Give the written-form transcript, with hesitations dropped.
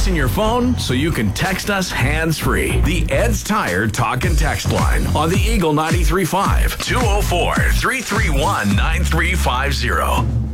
device in your phone so you can text us hands-free. The Ed's Tire Talk and Text line on the Eagle 93.5, 204-331-9350.